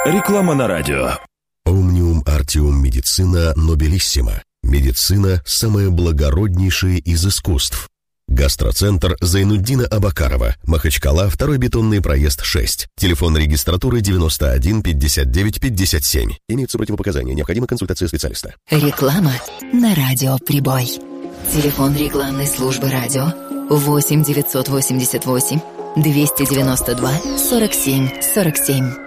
Реклама на радио. Omnium Artium Medicina Nobilissima. Медицина – самое благороднейшее из искусств. Гастроцентр Зайнуддина Абакарова, Махачкала, 2-й бетонный проезд 6. Телефон регистратуры 91 59 57. Имеются противопоказания. Необходима консультация специалиста. Реклама на радио «Прибой». Телефон рекламной службы радио 8 988 292 47 47.